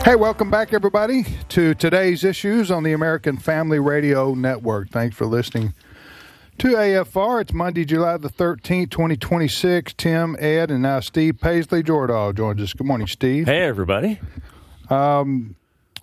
Hey, welcome back, everybody, to today's issues on the American Family Radio Network. Thanks for listening to AFR. It's Monday, July the 13th, 2026. Tim, Ed, and now Steve Paisley Jordahl joins us. Good morning, Steve. Hey, everybody. Carl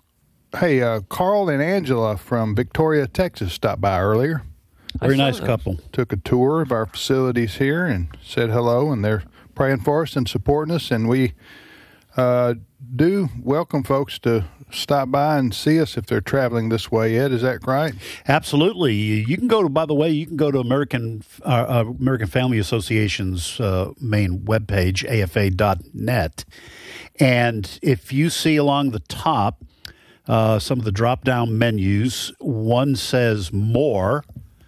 and Angela from Victoria, Texas stopped by earlier. Very nice couple. Took a tour of our facilities here and said hello, and they're praying for us and supporting us, and we do welcome folks to stop by and see us if they're traveling this way. Ed, is that right? Absolutely. You can go to, by the way, you can go to American Family Association's main webpage, afa.net. And if you see along the top some of the drop-down menus, one says more,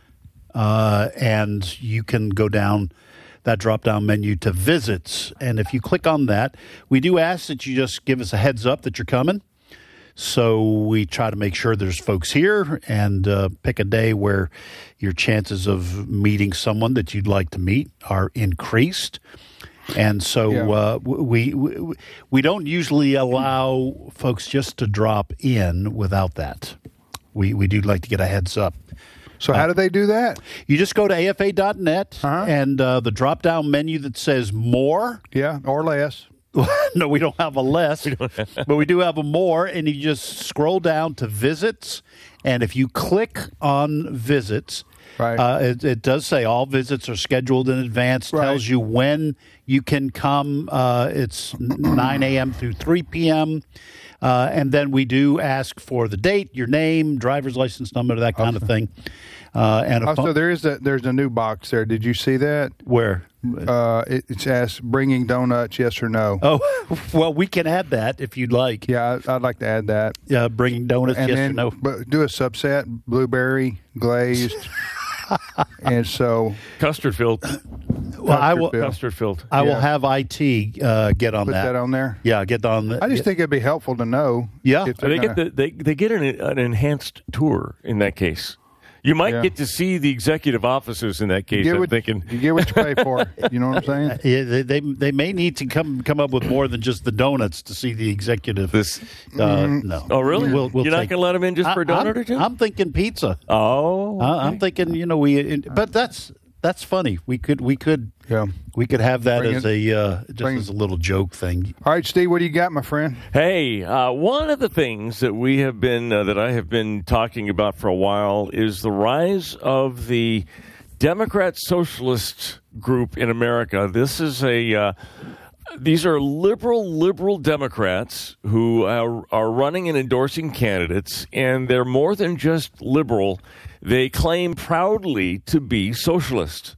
and you can go down that drop-down menu to visits. And if you click on that, we do ask that you just give us a heads up that you're coming. So we try to make sure there's folks here and pick a day where your chances of meeting someone that you'd like to meet are increased. And so we don't usually allow folks just to drop in without that. We do like to get a heads up. So how do they do that? You just go to afa.net and the drop-down menu that says more. Yeah, or less. No, we don't have a less, but we do have a more, and you just scroll down to visits, and if you click on visits, it does say all visits are scheduled in advance, tells you when you can come. It's 9 a.m. through 3 p.m., and then we do ask for the date, your name, driver's license number, that kind of thing. And also, there's a new box there. Did you see that? Where? It's asked bringing donuts, yes or no. Oh, well, we can add that if you'd like. Yeah, I'd like to add that. Yeah, bringing donuts, and yes then, or no. But do a subset, blueberry, glazed, and so Custard filled. Well, I will custard filled. I will have IT get on put that on there. Yeah, get on that. I just think it'd be helpful to know. Yeah, they get an enhanced tour in that case. You might get to see the executive offices in that case. You get what you pay for. You know what I'm saying? Yeah, they may need to come up with more than just the donuts to see the executive. No. Oh, really? We'll You're not going to let them in just for a donut or two? I'm thinking pizza. Oh, okay. I'm thinking but that's funny. We could have that as as a little joke thing. All right, Steve, what do you got, my friend? Hey, one of the things that we have been that I have been talking about for a while is the rise of the Democrat Socialist group in America. This is these are liberal Democrats who are running and endorsing candidates, and they're more than just liberal. They claim proudly to be socialist.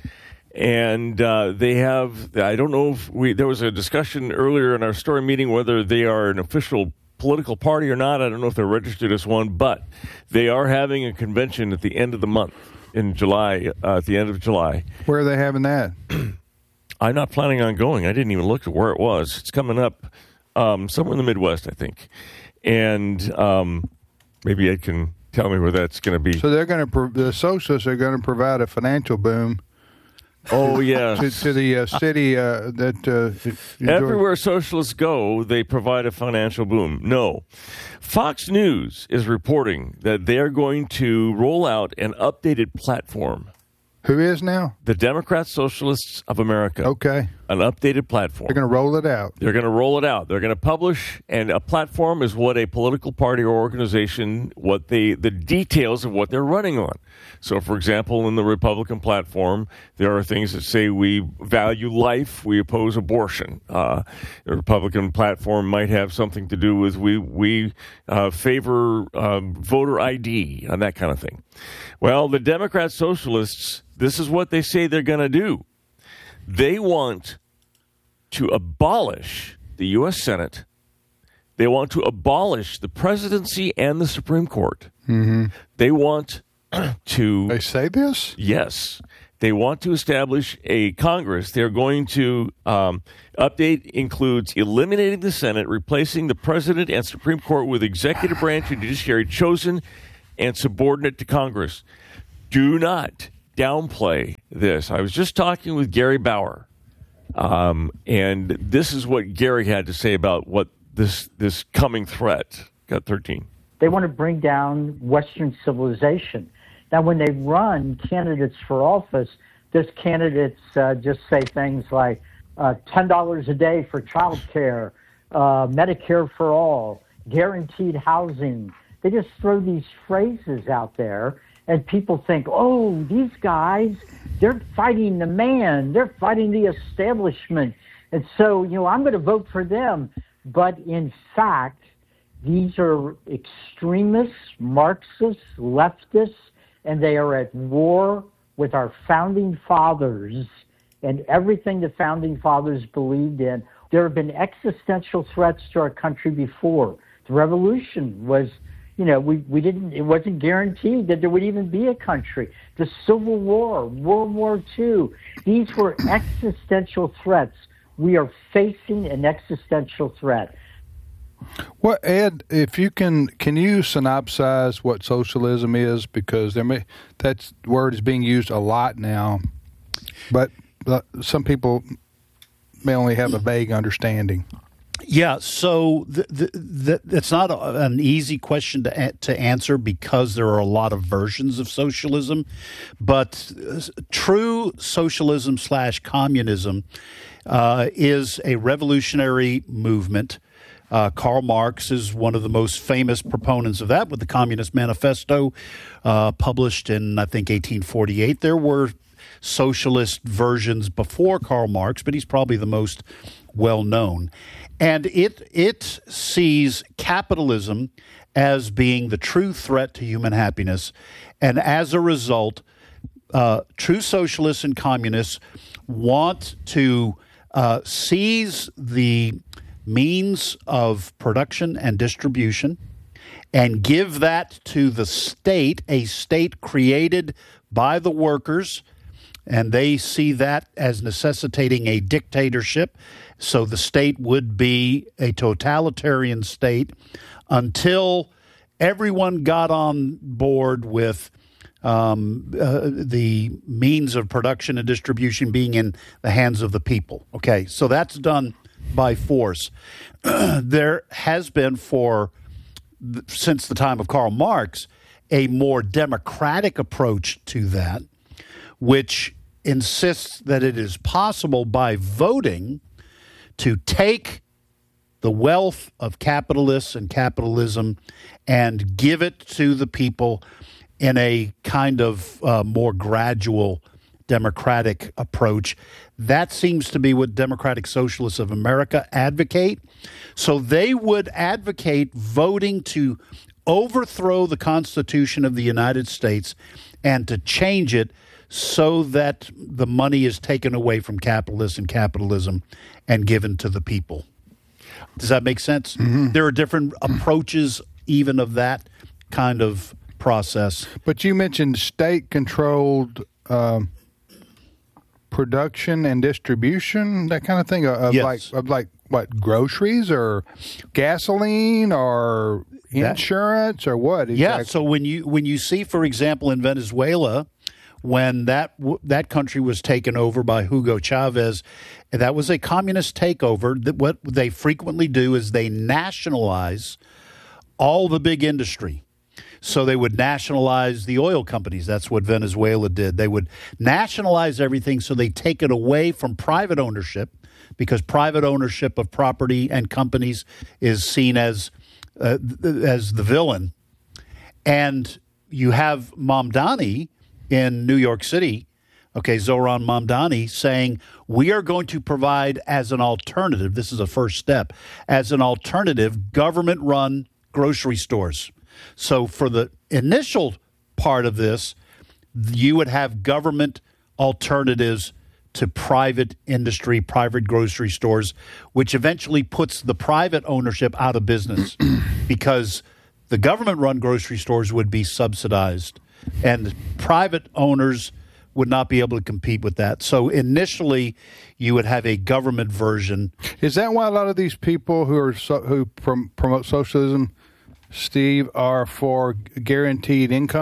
And they have, I don't know if there was a discussion earlier in our story meeting whether they are an official political party or not. I don't know if they're registered as one, but they are having a convention at the end of the month in July, at the end of July. Where are they having that? I'm not planning on going. I didn't even look at where it was. It's coming up somewhere in the Midwest, I think. And maybe Ed can tell me where that's going to be. So the socialists are going to provide a financial boom. Oh, yeah. to the city that everywhere socialists go, they provide a financial boom. No. Fox News is reporting that they're going to roll out an updated platform. Who is now? The Democrat Socialists of America. Okay. An updated platform. They're going to roll it out. They're going to roll it out. They're going to publish, and a platform is what a political party or organization, the details of what they're running on. So, for example, in the Republican platform, there are things that say we value life, we oppose abortion. The Republican platform might have something to do with we favor voter ID and that kind of thing. Well, the Democrat Socialists, this is what they say they're going to do. They want to abolish the U.S. Senate. They want to abolish the presidency and the Supreme Court. Mm-hmm. They want to... They say this? Yes. They want to establish a Congress. They're going to... update includes eliminating the Senate, replacing the president and Supreme Court with executive branch and judiciary chosen and subordinate to Congress. Do not downplay this. I was just talking with Gary Bauer, and this is what Gary had to say about what this coming threat. Got 13. They want to bring down Western civilization. Now, when they run candidates for office, those candidates just say things like $10 a day for child care, Medicare for all, guaranteed housing. They just throw these phrases out there, and people think, oh, these guys, they're fighting the man. They're fighting the establishment. And so, I'm going to vote for them. But in fact, these are extremists, Marxists, leftists, and they are at war with our founding fathers and everything the founding fathers believed in. There have been existential threats to our country before. The revolution was, it wasn't guaranteed that there would even be a country. The Civil War, World War II, these were existential threats. We are facing an existential threat. Well, Ed, if you can you synopsize what socialism is? Because that word is being used a lot now, but some people may only have a vague understanding. Yeah, so it's not an easy question to answer because there are a lot of versions of socialism, but true socialism / communism is a revolutionary movement. Karl Marx is one of the most famous proponents of that with the Communist Manifesto published in, I think, 1848. There were socialist versions before Karl Marx, but he's probably the most well-known. And it sees capitalism as being the true threat to human happiness. And as a result, true socialists and communists want to seize the means of production and distribution and give that to the state, a state created by the workers, and they see that as necessitating a dictatorship. So the state would be a totalitarian state until everyone got on board with the means of production and distribution being in the hands of the people. Okay, so that's done by force. There has been since the time of Karl Marx, a more democratic approach to that, which insists that it is possible by voting to take the wealth of capitalists and capitalism and give it to the people in a kind of more gradual democratic approach. That seems to be what Democratic Socialists of America advocate. So they would advocate voting to overthrow the Constitution of the United States and to change it so that the money is taken away from capitalists and capitalism and given to the people. Does that make sense? Mm-hmm. There are different approaches even of that kind of process. But you mentioned state-controlled production and distribution, that kind of thing, yes. like what, groceries or gasoline or insurance or what? Exactly? Yeah, so when you see, for example, in Venezuela, when that country was taken over by Hugo Chavez, that was a communist takeover. What they frequently do is they nationalize all the big industry. So they would nationalize the oil companies. That's what Venezuela did. They would nationalize everything so they take it away from private ownership, because private ownership of property and companies is seen as the villain. And you have Mamdani in New York City, Zohran Mamdani, saying, we are going to provide as an alternative, this is a first step, as an alternative, government-run grocery stores. So for the initial part of this, you would have government alternatives to private industry, private grocery stores, which eventually puts the private ownership out of business because the government-run grocery stores would be subsidized and private owners would not be able to compete with that. So initially, you would have a government version. Is that why a lot of these people who promote socialism, Steve, are for guaranteed income?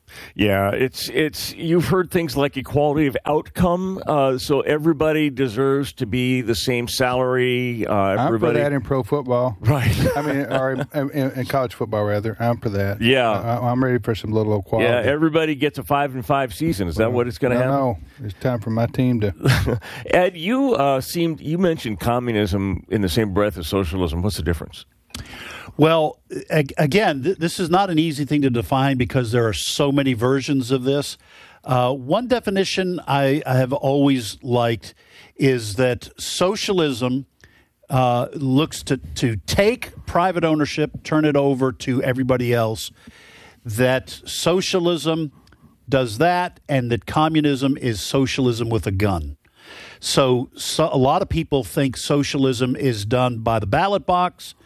Yeah, it's you've heard things like equality of outcome, so everybody deserves to be the same salary. I'm for that in pro football, right? I mean, or in college football rather. I'm for that. Yeah, I'm ready for some little equality. Yeah, everybody gets a 5-5 season. Is that what it's going to happen? No, it's time for my team to. Ed, you mentioned communism in the same breath as socialism. What's the difference? Well, again, this is not an easy thing to define because there are so many versions of this. One definition I have always liked is that socialism looks to take private ownership, turn it over to everybody else, that socialism does that, and that communism is socialism with a gun. So a lot of people think socialism is done by the ballot box,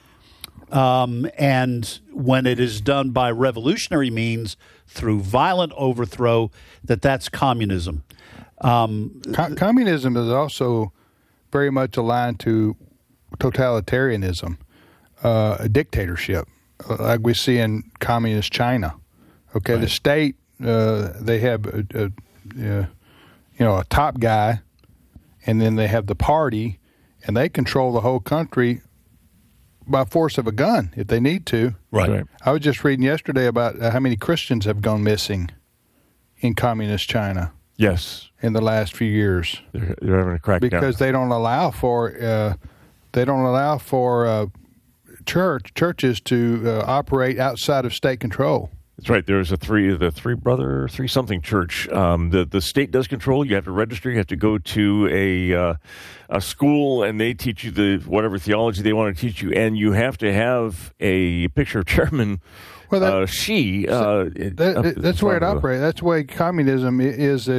and when it is done by revolutionary means through violent overthrow, that's communism. Communism is also very much aligned to totalitarianism, a dictatorship, like we see in communist China. Okay, right. The state they have a top guy, and then they have the party, and they control the whole country by force of a gun if they need to. Right. I was just reading yesterday about how many Christians have gone missing in communist China. Yes. In the last few years. They're having a crackdown. Because they don't allow for churches to operate outside of state control. That's right. There's the three something church. The state does control. You have to register. You have to go to a school, and they teach you whatever theology they want to teach you, and you have to have a picture of Chairman Xi. That's where it operates. That's the way communism is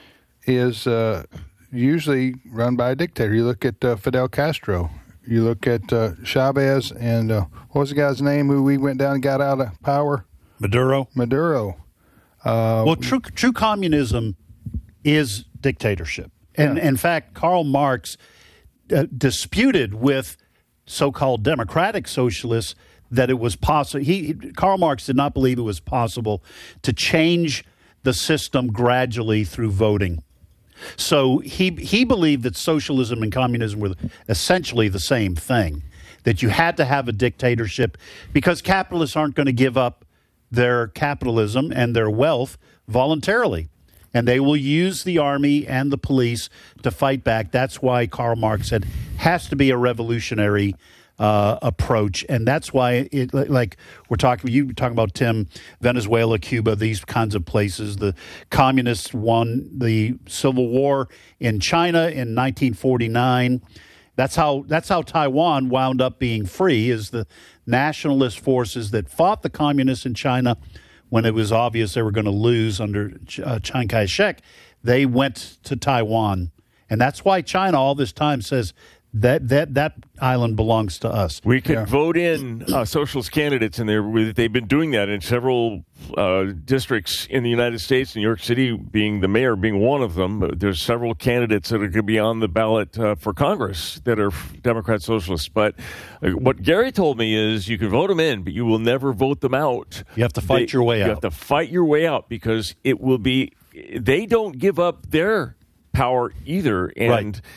usually run by a dictator. You look at Fidel Castro. You look at Chavez, and what was the guy's name who we went down and got out of power? Maduro. Well, true communism is dictatorship. And in fact, Karl Marx disputed with so-called democratic socialists that it was possible. Karl Marx did not believe it was possible to change the system gradually through voting. So he believed that socialism and communism were essentially the same thing, that you had to have a dictatorship because capitalists aren't going to give up their capitalism and their wealth voluntarily. And they will use the army and the police to fight back. That's why Karl Marx said has to be a revolutionary approach. And that's why you were talking about, Tim, Venezuela, Cuba, these kinds of places. The communists won the Civil War in China in 1949. That's how Taiwan wound up being free, is the nationalist forces that fought the communists in China when it was obvious they were going to lose under Chiang Kai-shek. They went to Taiwan. And that's why China all this time says that island belongs to us. We could vote in socialist candidates in there. They've been doing that in several districts in the United States, New York City being the mayor, being one of them. There's several candidates that are going to be on the ballot for Congress that are Democrat socialists. But what Gary told me is you can vote them in, but you will never vote them out. You have to fight your way out. You have to fight your way out because it will be – they don't give up their power either. And right.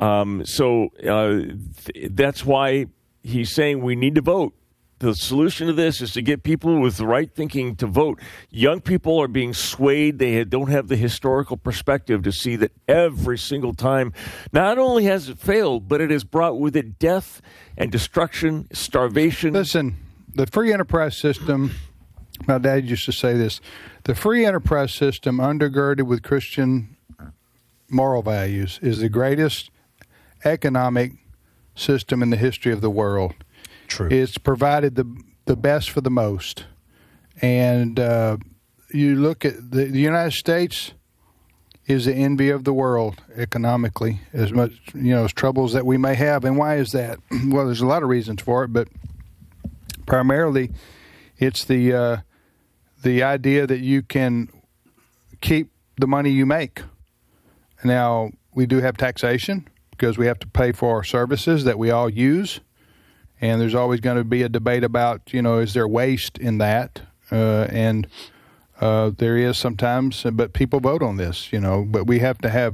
That's why he's saying we need to vote. The solution to this is to get people with the right thinking to vote. Young people are being swayed. They don't have the historical perspective to see that every single time, not only has it failed, but it has brought with it death and destruction, starvation. Listen, the free enterprise system, my dad used to say this, the free enterprise system undergirded with Christian moral values is the greatest economic system in the history of the world. True. It's provided the best for the most. And you look at the United States is the envy of the world economically, as much, as troubles that we may have. And why is that? Well, there's a lot of reasons for it, but primarily it's the idea that you can keep the money you make. Now, we do have taxation because we have to pay for our services that we all use. And there's always going to be a debate about, is there waste in that? And There is sometimes, but people vote on this, but we have to have